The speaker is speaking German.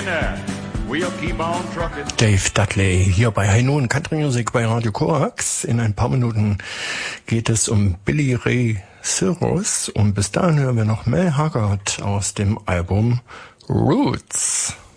We'll keep on trucking. Dave Dudley hier bei High Noon Country Music bei Radio Korax. In ein paar Minuten geht es um Billy Ray Cyrus und bis dahin hören wir noch Mel Haggard aus dem Album Roots.